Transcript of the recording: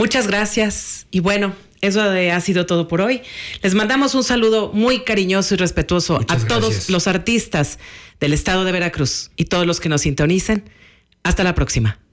Muchas gracias. Y bueno, eso ha sido todo por hoy. Les mandamos un saludo muy cariñoso y respetuoso a todos los artistas del estado de Veracruz y todos los que nos sintonicen. Hasta la próxima.